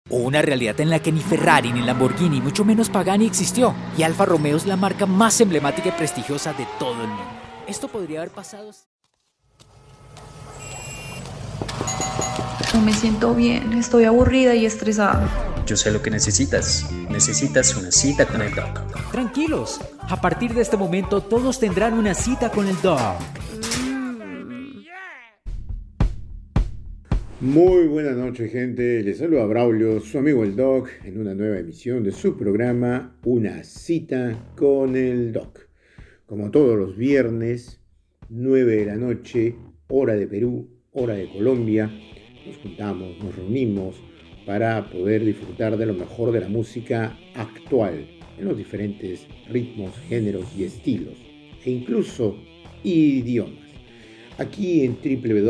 O una realidad en la que ni Ferrari, ni Lamborghini, mucho menos Pagani existió. Y Alfa Romeo es la marca más emblemática y prestigiosa de todo el mundo. Esto podría haber pasado... No me siento bien, estoy aburrida y estresada. Yo sé lo que necesitas. Necesitas una cita con el doc. Tranquilos, a partir de este momento todos tendrán una cita con el doc. Muy buenas noches, gente. Les saluda Braulio, su amigo el Doc, en una nueva emisión de su programa Una cita con el Doc. Como todos los viernes, 9 de la noche, hora de Perú, hora de Colombia, nos juntamos, nos reunimos para poder disfrutar de lo mejor de la música actual en los diferentes ritmos, géneros y estilos, e incluso idiomas. Aquí en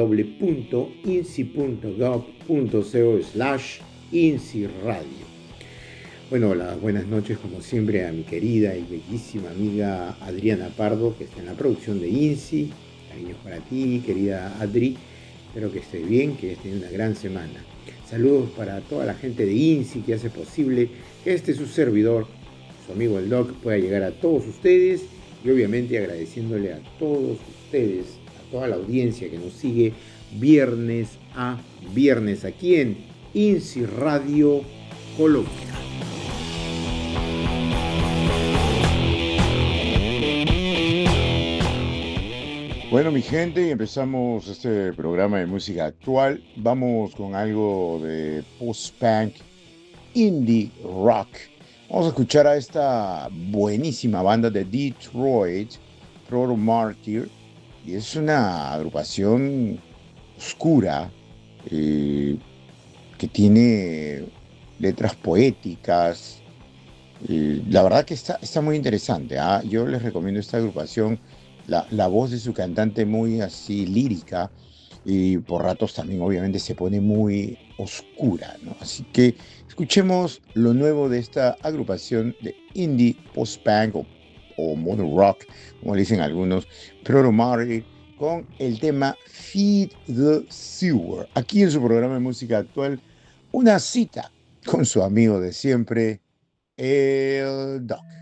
www.inci.gov.co/INCI Radio. Bueno, las buenas noches como siempre a mi querida y bellísima amiga Adriana Pardo, que está en la producción de INCI. Cariños para ti, querida Adri. Espero que estés bien, que hayas tenido una gran semana. Saludos para toda la gente de INCI que hace posible que su servidor, su amigo el Doc, pueda llegar a todos ustedes, y obviamente agradeciéndole a todos ustedes, toda la audiencia que nos sigue viernes a viernes aquí en INCI Radio Colombia. Bueno, mi gente, empezamos este programa de música actual. Vamos con algo de post-punk, indie rock. Vamos a escuchar a esta buenísima banda de Detroit, Proto Martyr. Y es una agrupación oscura que tiene letras poéticas. La verdad que está muy interesante. Yo les recomiendo esta agrupación. La voz de su cantante muy así lírica y por ratos también obviamente se pone muy oscura, ¿no? Así que escuchemos lo nuevo de esta agrupación de indie post-punk o modern rock, como le dicen algunos, Proto Martyr, con el tema Feed the Sewer. Aquí en su programa de música actual, una cita con su amigo de siempre, el Doc.